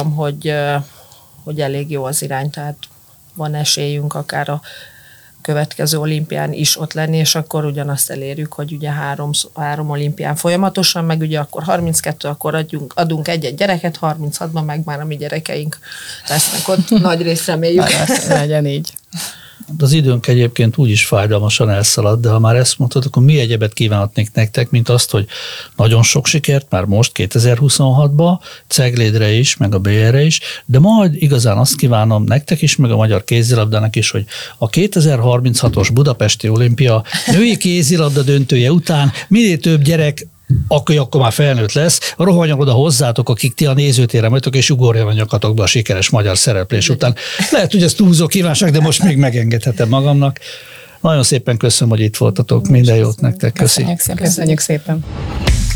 gondolom, hogy elég jó az irány, tehát van esélyünk akár a következő olimpián is ott lenni, és akkor ugyanazt elérjük, hogy ugye három olimpián folyamatosan, meg ugye akkor 32, akkor adunk egy-egy gyereket, 36-ban meg már a mi gyerekeink lesznek ott, nagy részt reméljük. Legyen így. Az időnk egyébként úgyis fájdalmasan elszaladt, de ha már ezt mondtad, akkor mi egyebet kívánhatnék nektek, mint azt, hogy nagyon sok sikert már most 2026-ban, Ceglédre is, meg a BR-re is, de majd igazán azt kívánom nektek is, meg a magyar kézilabdának is, hogy a 2036-os Budapesti Olimpia női kézilabda döntője után minél több gyerek, akkor már felnőtt lesz, rohanjon oda hozzátok, akik ti a nézőtéren vagytok, és ugorjon a nyakatokba a sikeres magyar szereplés után. Lehet, hogy ez túlzó kívánság, de most még megengedhetem magamnak. Nagyon szépen köszönöm, hogy itt voltatok. Minden jót nektek. Köszönjük szépen.